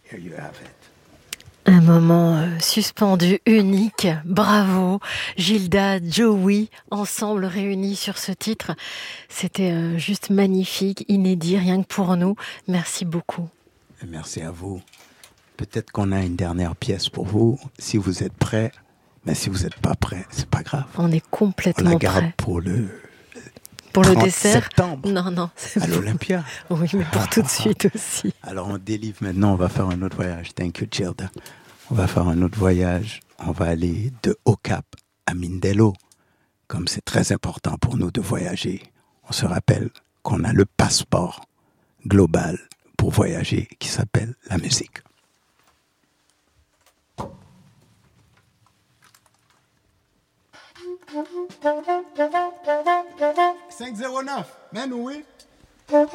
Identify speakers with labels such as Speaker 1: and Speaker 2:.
Speaker 1: Here you have it.
Speaker 2: Un moment suspendu, unique. Bravo, Gilda, Joey, ensemble réunis sur ce titre. C'était juste magnifique, inédit, rien que pour nous. Merci beaucoup.
Speaker 1: Et merci à vous. Peut-être qu'on a une dernière pièce pour vous, si vous êtes prêts. Mais si vous n'êtes pas prêts, c'est pas grave.
Speaker 2: On est complètement
Speaker 1: On la garde
Speaker 2: prêts.
Speaker 1: pour le
Speaker 2: dessert.
Speaker 1: septembre.
Speaker 2: Non.
Speaker 1: À l'Olympia.
Speaker 2: Oui, mais pour tout de suite aussi.
Speaker 1: Alors on délivre maintenant, on va faire un autre voyage. Thank you, Gilda. On va faire un autre voyage. On va aller de Haut-Cap à Mindelo. Comme c'est très important pour nous de voyager, on se rappelle qu'on a le passeport global pour voyager qui s'appelle la musique. 509, men oui.